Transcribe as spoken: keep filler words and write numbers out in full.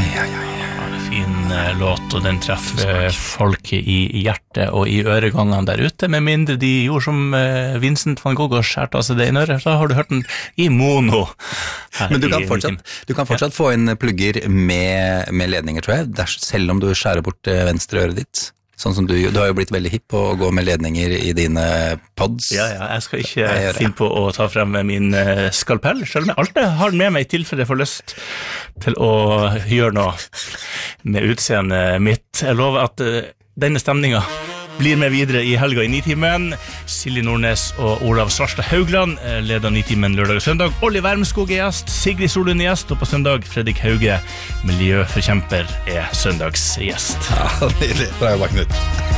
ai, ai. Fin eh, låt, og den treffer folket i hjertet og i øregangene der ute, med mindre de gjorde som eh, Vincent van Gogh og skjærte av seg det i øret, så har du hørt den i mono. Men du kan fortsatt, du kan fortsatt ja. få inn plugger med, med ledninger, tror jeg, der, selv om du skjærer bort eh, venstre øret ditt. Sånn som du, du har jo blitt veldig hipp på å gå med ledninger i dine pods. Ja, ja, jeg skal ikke jeg finne på å ta frem min uh, skalpell, selv om jeg alltid har den med meg i tilfelle jeg får lyst til å gjøre noe med utseendet mitt. Jeg lover at uh, denne stemningen blir med videre i helga i Nitimen. Silje Nordnes og Olav Svarstad Haugland leder Nitimen lørdag og søndag. Olli Wermskog er gjest, Sigrid Solund er gjest, og på søndag Fredrik Hauge, miljøforkjemper, er søndagsgjest. Ja, det er bra jobba, Knut.